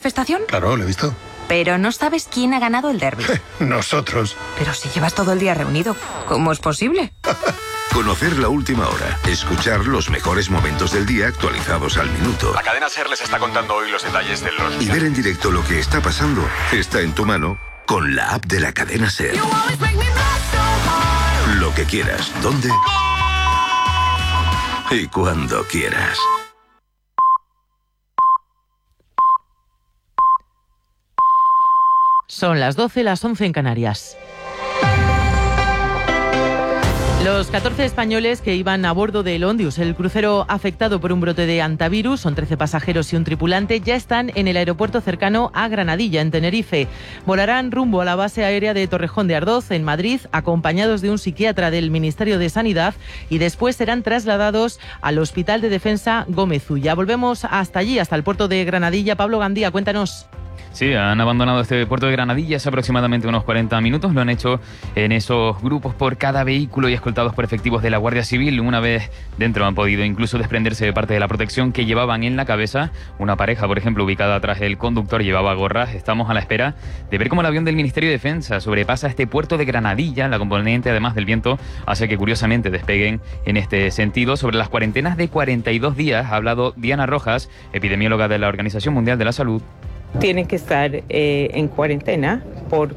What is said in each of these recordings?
manifestación? Claro, lo he visto. Pero no sabes quién ha ganado el derbi. Nosotros. Pero si llevas todo el día reunido, ¿cómo es posible? Conocer la última hora, escuchar los mejores momentos del día actualizados al minuto. La cadena SER les está contando hoy los detalles de los... Y ver en directo lo que está pasando está en tu mano con la app de la cadena SER. Lo que quieras, dónde y cuando quieras. Son las 12, las 11 en Canarias. Los 14 españoles que iban a bordo del Ondius, el crucero afectado por un brote de hantavirus, son 13 pasajeros y un tripulante, ya están en el aeropuerto cercano a Granadilla, en Tenerife. Volarán rumbo a la base aérea de Torrejón de Ardoz, en Madrid, acompañados de un psiquiatra del Ministerio de Sanidad, y después serán trasladados al Hospital de Defensa Gómez Ulla. Volvemos hasta allí, hasta el puerto de Granadilla. Pablo Gandía, cuéntanos. Sí, han abandonado este puerto de Granadilla hace aproximadamente unos 40 minutos. Lo han hecho en esos grupos por cada vehículo y escoltados por efectivos de la Guardia Civil. Una vez dentro han podido incluso desprenderse de parte de la protección que llevaban en la cabeza. Una pareja, por ejemplo, ubicada atrás del conductor, llevaba gorras. Estamos a la espera de ver cómo el avión del Ministerio de Defensa sobrepasa este puerto de Granadilla. La componente, además del viento, hace que curiosamente despeguen en este sentido. Sobre las cuarentenas de 42 días ha hablado Diana Rojas, epidemióloga de la Organización Mundial de la Salud. Tienen que estar en cuarentena por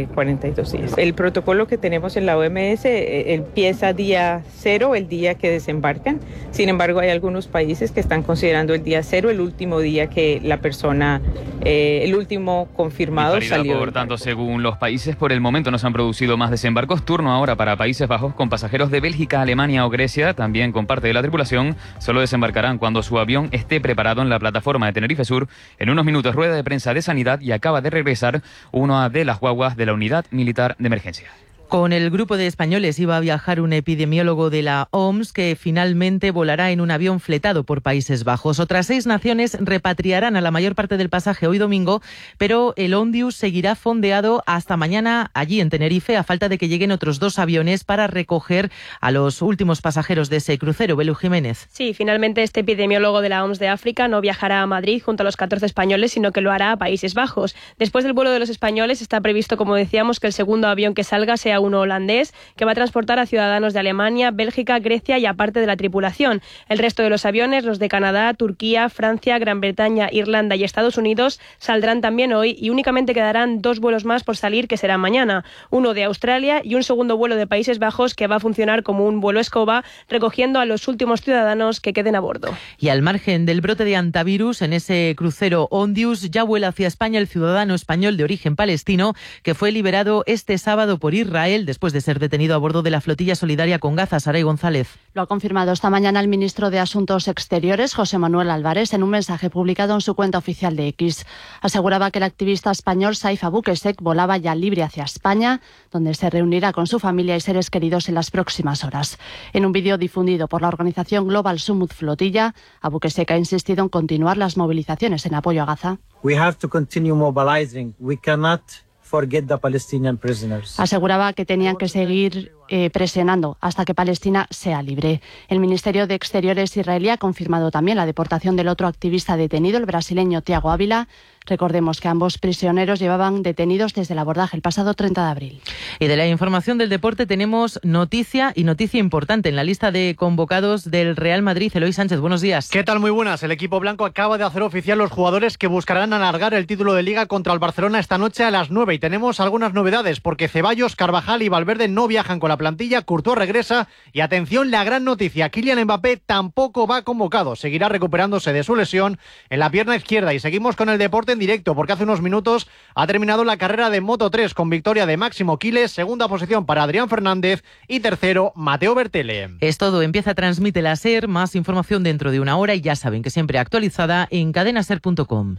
42 días. El protocolo que tenemos en la OMS empieza día 0, el día que desembarcan. Sin embargo, hay algunos países que están considerando el día 0, el último día que la persona, el último confirmado salió. Por tanto, según los países, por el momento no se han producido más desembarcos. Turno ahora para Países Bajos, con pasajeros de Bélgica, Alemania o Grecia, también con parte de la tripulación. Solo desembarcarán cuando su avión esté preparado en la plataforma de Tenerife Sur. En unos minutos, rueda de prensa de Sanidad, y acaba de regresar una de las guaguas de la Unidad Militar de Emergencia. Con el grupo de españoles iba a viajar un epidemiólogo de la OMS que finalmente volará en un avión fletado por Países Bajos. Otras 6 naciones repatriarán a la mayor parte del pasaje hoy domingo, pero el Ondius seguirá fondeado hasta mañana allí en Tenerife, a falta de que lleguen otros 2 aviones para recoger a los últimos pasajeros de ese crucero. Belu Jiménez. Sí, finalmente este epidemiólogo de la OMS de África no viajará a Madrid junto a los 14 españoles, sino que lo hará a Países Bajos. Después del vuelo de los españoles está previsto, como decíamos, que el segundo avión que salga sea uno holandés, que va a transportar a ciudadanos de Alemania, Bélgica, Grecia y aparte de la tripulación. El resto de los aviones, los de Canadá, Turquía, Francia, Gran Bretaña, Irlanda y Estados Unidos, saldrán también hoy, y únicamente quedarán 2 vuelos más por salir, que serán mañana. Uno de Australia y un segundo vuelo de Países Bajos, que va a funcionar como un vuelo escoba, recogiendo a los últimos ciudadanos que queden a bordo. Y al margen del brote de hantavirus, en ese crucero Ondius ya vuela hacia España el ciudadano español de origen palestino, que fue liberado este sábado por Israel después de ser detenido a bordo de la flotilla solidaria con Gaza. Saray González. Lo ha confirmado esta mañana el ministro de Asuntos Exteriores, José Manuel Álvarez, en un mensaje publicado en su cuenta oficial de X. Aseguraba que el activista español Saif Abu Qussein volaba ya libre hacia España, donde se reunirá con su familia y seres queridos en las próximas horas. En un vídeo difundido por la organización Global Summit Flotilla, Abu Qussein ha insistido en continuar las movilizaciones en apoyo a Gaza. We have to continue mobilizing. We cannot forget the Palestinian prisoners. Aseguraba que tenían que seguir presionando hasta que Palestina sea libre. El Ministerio de Exteriores israelí ha confirmado también la deportación del otro activista detenido, el brasileño Tiago Ávila. Recordemos que ambos prisioneros llevaban detenidos desde el abordaje el pasado 30 de abril. Y de la información del deporte tenemos noticia importante en la lista de convocados del Real Madrid. Eloy Sánchez, buenos días. ¿Qué tal? Muy buenas. El equipo blanco acaba de hacer oficial los jugadores que buscarán alargar el título de Liga contra el Barcelona esta noche a las 9. Y tenemos algunas novedades, porque Ceballos, Carvajal y Valverde no viajan con la plantilla, Courtois regresa y atención, la gran noticia, Kylian Mbappé tampoco va convocado, seguirá recuperándose de su lesión en la pierna izquierda. Y seguimos con el deporte en directo, porque hace unos minutos ha terminado la carrera de Moto3 con victoria de Máximo Quiles, segunda posición para Adrián Fernández y tercero Mateo Bertele. Es todo, empieza Transmite la SER, más información dentro de una hora y ya saben que siempre actualizada en cadenaser.com.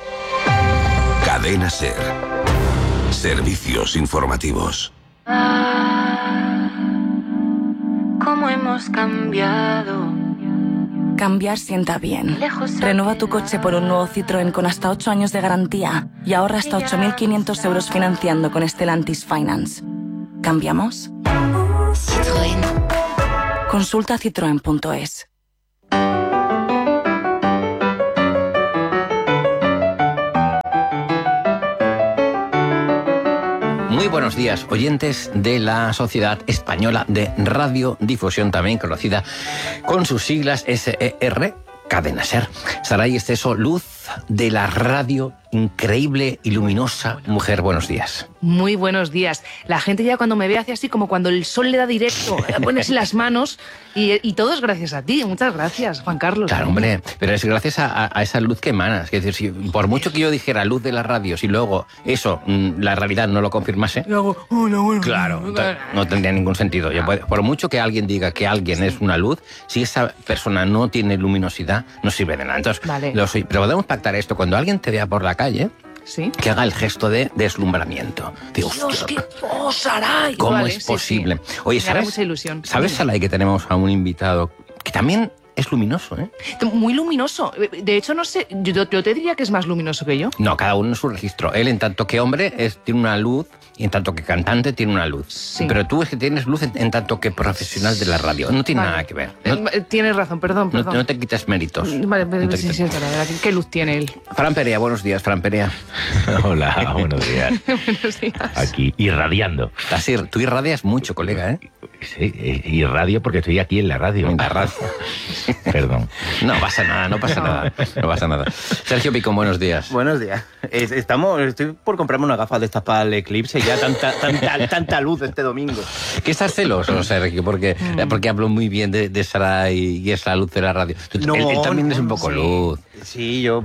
Cadena SER. Servicios informativos. ¿Cómo hemos cambiado? Cambiar sienta bien. Renueva tu coche por un nuevo Citroën con hasta 8 años de garantía y ahorra hasta 8.500 euros financiando con Stellantis Finance. ¿Cambiamos? Citroën. Consulta citroen.es. Muy buenos días, oyentes de la Sociedad Española de Radiodifusión, también conocida con sus siglas SER, Cadena SER. Saray Esteso, luz de la radio, increíble y luminosa mujer. Buenos días. Muy buenos días. La gente ya cuando me ve hace así como cuando el sol le da directo, pones las manos y todo es gracias a ti. Muchas gracias, Juan Carlos. Claro, hombre, pero es gracias a esa luz que emanas. Es decir, si por mucho que yo dijera luz de la radio, si luego eso, la realidad no lo confirmase, claro, no tendría ningún sentido. Por mucho que alguien diga que alguien es una luz, si esa persona no tiene luminosidad, no sirve de nada. Entonces, pero podemos pactar esto. Cuando alguien te vea por la calle, que haga el gesto de deslumbramiento. Dios, qué Saray. ¿Cómo es posible? Oye, ¿sabes? Mucha ilusión. ¿Sabes, Saray, que tenemos a un invitado que también es luminoso, ¿eh? Muy luminoso. De hecho, no sé, yo te diría que es más luminoso que yo. No, cada uno en su registro. Él, en tanto que hombre, tiene una luz, y en tanto que cantante tiene una luz. Sí. Pero tú es que tienes luz en tanto que profesional de la radio. No tiene nada que ver. Tienes razón, perdón. No te quites méritos. Vale, sí, es verdad. ¿Qué luz tiene él? Fran Perea, buenos días, Fran Perea. Hola, buenos días. Buenos días. Aquí, irradiando. Tú irradias mucho, colega, ¿eh? Sí, irradio porque estoy aquí en la radio. En la radio. Perdón. No pasa nada. Sergio Picón, buenos días. Buenos días. Estoy por comprarme una gafa de estas para el eclipse, ya tanta luz este domingo. ¿Qué estás celoso, Sergio? Porque hablo muy bien de Saray y es la luz de la radio. Él también es un poco luz. Sí, yo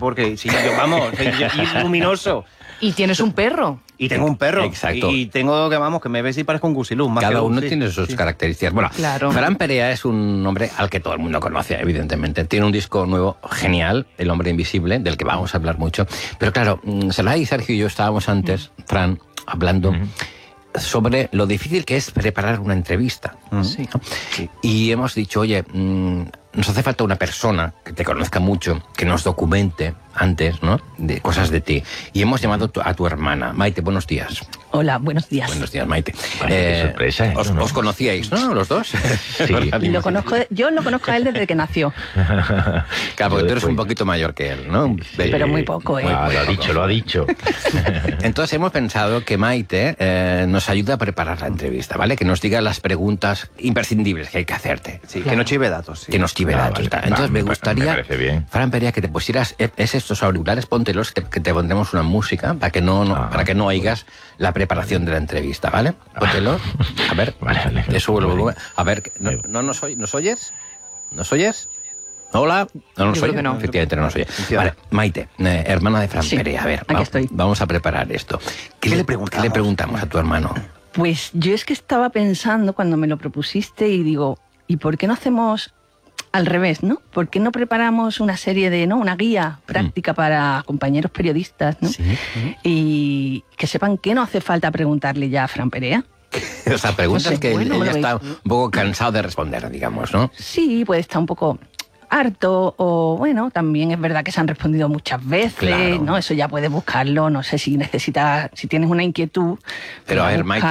soy luminoso. Y tienes un perro. Y tengo un perro. Exacto. Y tengo que me ves y parezco un gusiluz. Cada uno tiene sus características. Bueno, claro. Fran Perea es un hombre al que todo el mundo conoce, evidentemente. Tiene un disco nuevo genial, El hombre invisible, del que vamos a hablar mucho. Pero claro, Saray, Sergio y yo estábamos antes, Fran, hablando sobre lo difícil que es preparar una entrevista. Sí. Y hemos dicho, oye, nos hace falta una persona que te conozca mucho, que nos documente antes, ¿no?, de cosas de ti. Y hemos llamado a tu hermana. Maite, buenos días. Hola, buenos días. Buenos días, Maite. Qué sorpresa. ¿Os conocíais, no, los dos? Sí. Yo lo conozco a él desde que nació. Claro, porque tú eres un poquito mayor que él, ¿no? Sí, pero muy poco, ¿eh? Lo ha dicho. Entonces hemos pensado que Maite nos ayude a preparar la entrevista, ¿vale? Que nos diga las preguntas imprescindibles que hay que hacerte. Sí, claro. Que no chive datos. Sí. Que nos chive datos. Vale, entonces me gustaría, me parece bien. Fran Perea, que te pusieras estos auriculares, póntelos, que te pondremos una música para que no oigas la preparación de la entrevista, ¿vale? Póntelo. A ver, vale. Te subo el volumen. A ver, ¿nos oyes? ¿Nos oyes? Hola. ¿No nos oye? No. Efectivamente no nos oye. Vale, Maite, hermana de Fran Perea, a ver, vamos a preparar esto. ¿Qué le preguntamos a tu hermano? Pues yo es que estaba pensando cuando me lo propusiste y digo, ¿y por qué no hacemos al revés, no? ¿Por qué no preparamos una serie de, una guía práctica para compañeros periodistas, ¿no? Sí. Y que sepan que no hace falta preguntarle ya a Fran Perea. O sea, preguntas que él ya está un poco cansado de responder, digamos, ¿no? Sí, puede estar un poco harto o, bueno, también es verdad que se han respondido muchas veces, claro, ¿no? Eso ya puedes buscarlo, no sé si tienes una inquietud. Pero a ver, Maite,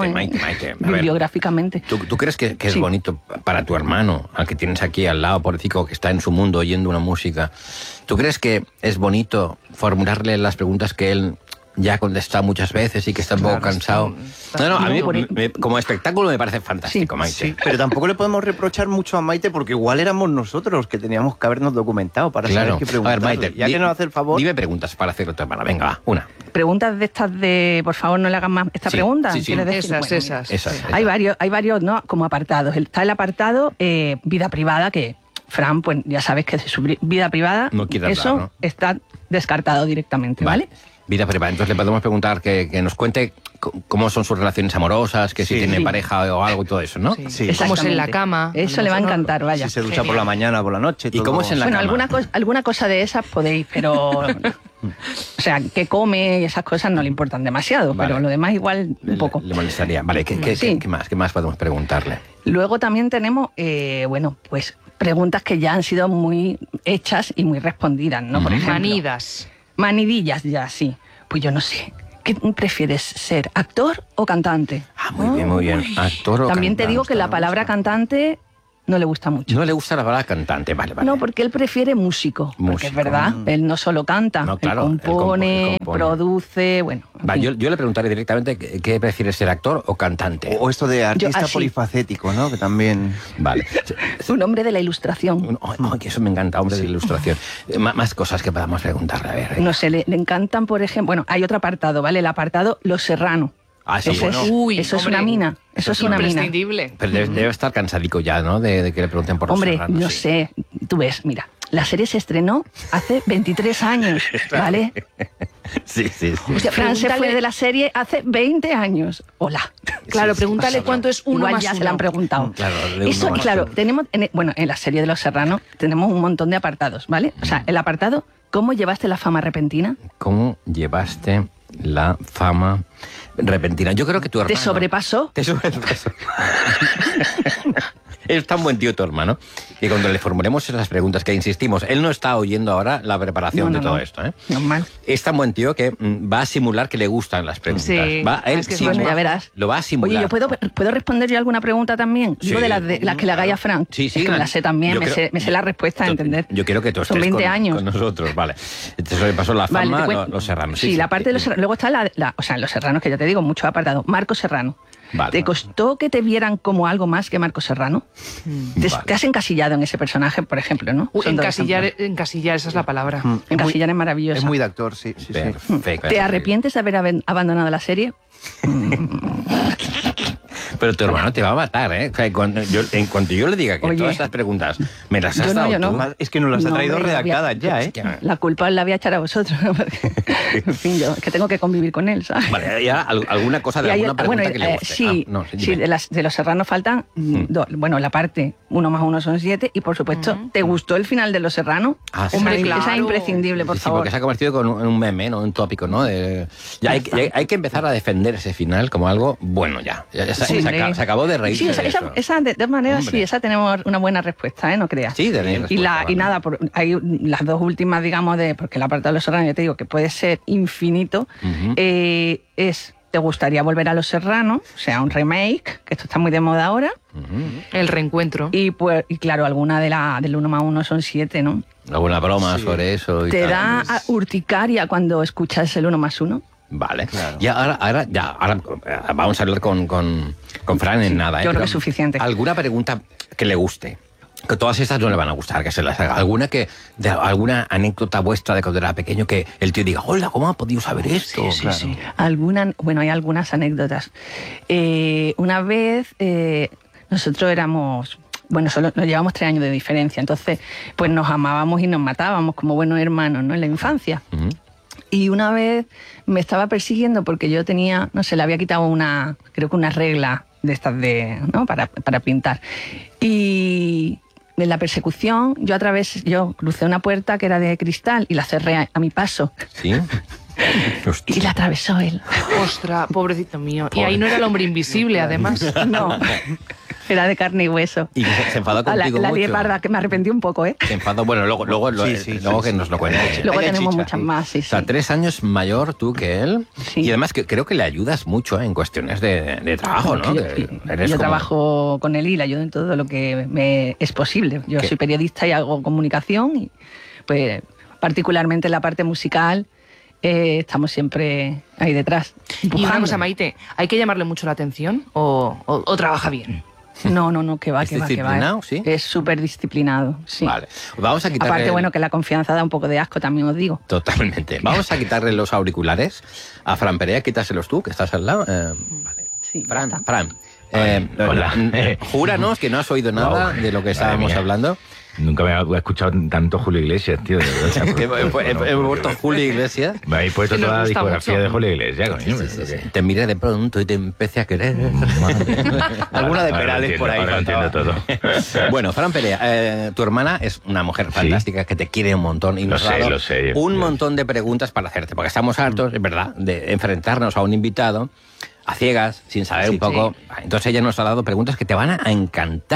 bibliográficamente. ¿Tú crees que es bonito para tu hermano, al que tienes aquí al lado, pobrecito, que está en su mundo oyendo una música? ¿Tú crees que es bonito formularle las preguntas que él ya ha contestado muchas veces y que está un poco cansado? A mí como espectáculo me parece fantástico, Maite. Sí, pero tampoco le podemos reprochar mucho a Maite porque igual éramos nosotros los que teníamos que habernos documentado para saber qué preguntarle. A ver, Maite, ya que nos hace el favor. Dime preguntas para hacerlo a tu hermana. Venga, va, una. Preguntas de estas de, por favor, no le hagan más esta pregunta. Sí. Esas. Hay varios, ¿no?, como apartados. Está el apartado vida privada, que Fran, pues ya sabes que de su vida privada, no quiere hablar, eso ¿no? Está descartado directamente, ¿vale? Vida privada. Entonces le podemos preguntar que nos cuente cómo son sus relaciones amorosas, que si tiene pareja o algo y todo eso, ¿no? Sí. Cómo es en la cama. Eso le va a encantar, vaya. Si se ducha por la mañana o por la noche. ¿Y cómo es en la cama? Bueno, alguna cosa de esas podéis, pero... O sea, que come y esas cosas no le importan demasiado, pero lo demás igual un poco. Le molestaría. Vale, ¿qué más podemos preguntarle? Luego también tenemos, pues preguntas que ya han sido muy hechas y muy respondidas, ¿no? Por ejemplo, manidillas ya, sí. Pues yo no sé. ¿Qué prefieres ser, actor o cantante? Muy bien. Actor o También cantante. te digo que la palabra cantante no le gusta mucho. No le gusta la palabra cantante, vale. No, porque él prefiere músico. Porque es verdad, él no solo canta, No, claro, él compone, produce, bueno. Va, yo le preguntaré directamente qué prefieres, ser actor o cantante. O esto de artista así. polifacético, ¿no? Que también... Vale. Un hombre de la ilustración. Que eso me encanta, hombre de la ilustración. Más cosas que podamos preguntarle, a ver. No sé, le encantan, por ejemplo... Bueno, hay otro apartado, ¿vale? El apartado Los Serrano. Ah, sí, bueno. Eso es una mina. Eso es una mina. Imprescindible. Pero debe estar cansadico ya, ¿no? De que le pregunten por los Hombre, Serranos. no sé. Tú ves, mira, la serie se estrenó hace 23 años, ¿vale? Sí. O sea, Fran se fue de la serie hace 20 años. Hola. Claro, pregúntale cuánto es uno Igual más ya uno. se lo han preguntado. Claro, Eso, claro, tenemos, en la serie de Los Serranos tenemos un montón de apartados, ¿vale? O sea, el apartado, ¿cómo llevaste la fama repentina? ¿Cómo llevaste la fama repentina? Yo creo que tu hermano... ¿Te sobrepasó? Te sobrepasó. Es tan buen tío tu hermano que cuando le formulemos esas preguntas, que insistimos, él no está oyendo ahora la preparación de todo esto, ¿eh? Normal. Es tan buen tío que va a simular que le gustan las preguntas. Sí, Él es que bueno, ya verás. Lo va a simular. Oye, ¿yo puedo responder yo alguna pregunta también? Sí. Digo de las que le hagáis a Frank. Sí, Es que me la sé también, yo me creo- sé la respuesta, ¿entender? Yo quiero que tú Son estés 20 años. con nosotros, vale. Te sobrepasó la Vale, fama, te cuento. los Serranos. Sí, la parte de los Serranos. Luego está o sea, Los Serranos, que ya te digo, muchos apartados. Marco Serrano. Vale. ¿Te costó que te vieran como algo más que Marco Serrano? ¿Te has encasillado en ese personaje, por ejemplo, no? Son dos ejemplos. Encasillar, esa es la palabra. Encasillar es maravilloso. Es muy de actor, sí. Perfecto. ¿Te arrepientes de haber abandonado la serie? Pero tu hermano te va a matar, ¿eh? O sea, en cuanto yo le diga que Oye. todas estas preguntas me las has Yo no, dado yo no. tú... Es que nos las ha No, traído hombre, redactadas ya, ¿eh? La culpa la voy a echar a vosotros. Porque, en fin, yo que tengo que convivir con él, ¿sabes? Vale, ya alguna cosa de Y hay- alguna pregunta bueno, que le guste. sí, No, sí, dime. de Los Serranos faltan bueno, la parte 1 más 1 son 7 y por supuesto, ¿te gustó el final de Los Serranos? Ah, sí. Hombre, Sí, esa claro. es imprescindible, por Sí, favor. porque se ha convertido en un meme, ¿no? Un tópico, ¿no? Ya hay que empezar a defender ese final como algo bueno ya. Sí, Se acabó de reír. Sí, esa, de todas maneras, Hombre. sí, esa tenemos una buena respuesta, ¿eh? No creas. Sí, tenéis respuesta, Y nada, hay las dos últimas, digamos, porque el apartado de Los Serranos, ya te digo, que puede ser infinito, es, ¿te gustaría volver a Los Serranos? O sea, un remake, que esto está muy de moda ahora. El reencuentro. Y pues, y claro, alguna del 1 más 1 son 7, ¿no? Alguna broma sobre eso y ¿Te tal. da urticaria cuando escuchas el 1 más 1? Vale. Y ahora vamos a hablar con Fran en nada. yo creo Pero que es suficiente. ¿Alguna pregunta que le guste? Que todas estas no le van a gustar, que se las haga. ¿Alguna anécdota vuestra de cuando era pequeño que el tío diga, hola, ¿cómo ha podido saber esto? Sí. Bueno, hay algunas anécdotas. Una vez nosotros éramos... Bueno, solo nos llevamos 3 años de diferencia, entonces pues nos amábamos y nos matábamos como buenos hermanos, ¿no? En la infancia. Y una vez me estaba persiguiendo porque yo tenía, no sé, le había quitado creo que una regla de estas ¿no? para pintar. Y en la persecución yo crucé una puerta que era de cristal y la cerré a mi paso. ¿Sí? Y la atravesó él. Ostras, pobrecito mío. Y ahí no era el hombre invisible, además. No, era de carne y hueso. Y se enfadó contigo La mucho. lié parda, que me arrepentí un poco, ¿eh? Se enfadó. Bueno, luego que nos lo cuente. Luego tenemos muchas más, sí. O sea, 3 años mayor tú que él. Y además que creo que le ayudas mucho en cuestiones de trabajo, ¿no? Yo trabajo con él y le ayudo en todo lo que me es posible. Yo soy periodista y hago comunicación y pues particularmente en la parte musical estamos siempre ahí detrás. Y una empujando. cosa, Maite, ¿hay que llamarle mucho la atención o trabaja bien? No, que va, ¿Es que va. disciplinado, sí? Es súper disciplinado, sí. Vale. Vamos a quitarle... Aparte, bueno, que la confianza da un poco de asco, también os digo. Totalmente. Vamos a quitarle los auriculares a Fran Perea, quítaselos tú, que estás al lado. Sí, Fran, Hola. Júranos que no has oído nada de lo que estábamos hablando. Nunca me había escuchado tanto Julio Iglesias, tío. He vuelto Julio Iglesias. Me habéis puesto Que nos toda la gusta discografía mucho. de Julio Iglesias, coño. Te miré de pronto y te empecé a querer. Alguna de Ahora Perales entiendo, por ahí. ahora entiendo todo. Bueno, Fran Perea, tu hermana es una mujer fantástica que te quiere un montón y nos ha dado Lo sé. un montón de preguntas para hacerte, porque estamos hartos, es verdad, de enfrentarnos a un invitado a ciegas, sin saber un poco. Entonces ella nos ha dado preguntas que te van a encantar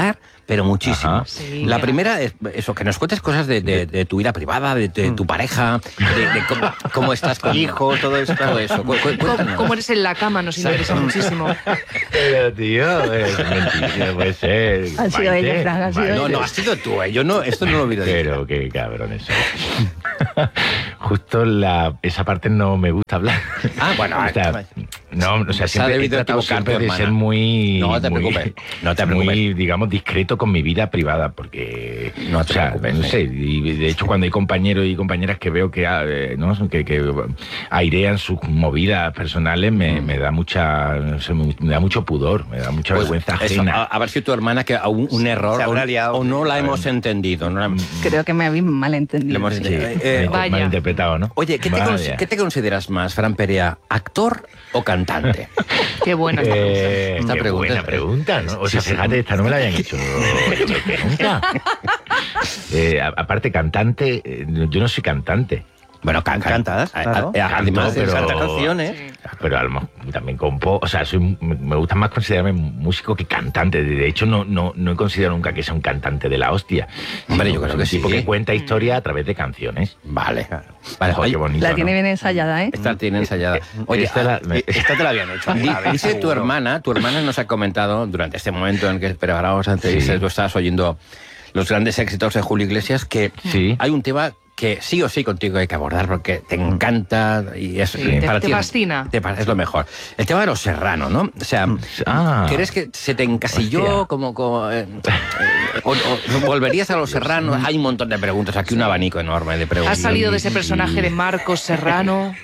pero muchísimo. Sí, La claro. primera es eso, que nos cuentes cosas de tu vida privada, de tu pareja, de cómo estás con hijos, todo eso. Todo eso. ¿Cómo eres en la cama? Nos interesa muchísimo. Pero, tío, es mentira, puede ser. Han sido Maite. ellos, Fran, han sido Maite. No, no, has sido tú, yo no, esto no lo olvido. Pero qué cabrones son. Justo esa parte no me gusta hablar. Ah, bueno, o sea, no, o sea, se ha siempre he debido tratado equivocar tu siempre de hermana. ser muy... No te preocupes, no te preocupes. Muy, digamos, discreto con mi vida privada, porque... No te o sea, preocupes, no sé, y de hecho cuando hay compañeros y compañeras que veo que airean sus movidas personales, me da mucha... no sé, me da mucho pudor, me da mucha vergüenza Eso, ajena. a ver si tu hermana que un error Se habrá liado. o no la hemos entendido. No la, Creo que me habéis malentendido. le hemos Sí, Vaya. malinterpretado, ¿no? Oye, Vaya. ¿qué te consideras más, Fran Perea, actor o cantante? Qué buena Esta Qué pregunta. buena pregunta, ¿no? O sea, fíjate, esta no me la habían hecho yo creo que nunca. Aparte, cantante, yo no soy cantante. Bueno, Cantas, claro. Además, pero- Cantas canciones. Pero también compongo, o sea, me gusta más considerarme músico que cantante. De hecho, no he considerado nunca que sea un cantante de la hostia. Hombre, yo creo que sí. Tipo que cuenta historia a través de canciones. Vale. Vale, Oye, qué bonito, La tiene ¿no? bien ensayada, ¿eh? Esta tiene ensayada. Oye, Esta Esta te la habían hecho. dice tu hermana nos ha comentado durante este momento en que preparábamos la entrevista, Sí. tú estabas oyendo los grandes éxitos de Julio Iglesias, que Sí. hay un tema que sí o sí contigo hay que abordar porque te encanta y es Sí, para te ti fascina. es lo mejor. El tema de los Serrano, ¿no? O sea, ¿crees que se te encasilló Hostia. como o volverías a los Serrano? Hay un montón de preguntas, aquí un abanico enorme de preguntas. Has salido de ese personaje de Marcos Serrano.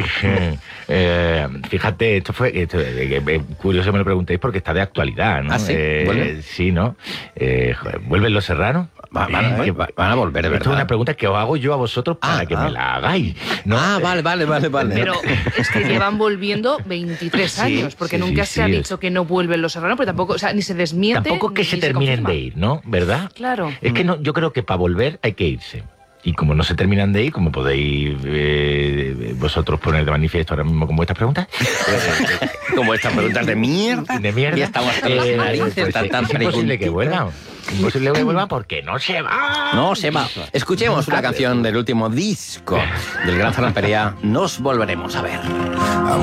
Fíjate, curioso que me lo preguntéis porque está de actualidad, ¿no? ¿Ah, sí? ¿Vuelve? Sí, ¿no? Joder, ¿vuelven los Serranos? Van a volver, de Esto es verdad. una pregunta que os hago yo a vosotros para que me la hagáis. ¿no? Vale. Pero es que llevan volviendo 23 años, porque nunca se ha dicho que no vuelven los Serrano, pero tampoco, o sea, ni se desmiente. Tampoco es que ni se se terminen confirma. de ir, ¿no? ¿Verdad? Claro. Es que no, yo creo que para volver hay que irse. Y como no se terminan de ir, como podéis vosotros poner de manifiesto ahora mismo con vuestras preguntas, como estas preguntas de mierda. Y estamos hasta las narices, pues tan es imposible que preguntitas. vuelvan. Imposible que vuelvan porque no se va. No se va. Escuchemos una canción del último disco del gran Fran Perea. Nos volveremos a ver.